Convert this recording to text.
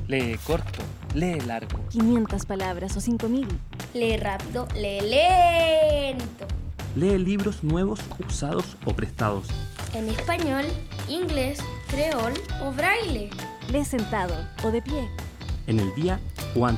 Lee corto, lee largo. 500 palabras o 5000. Lee rápido, lee lento. Lee libros nuevos, usados o prestados. En español, inglés, creol o braille. Lee sentado o de pie. En el día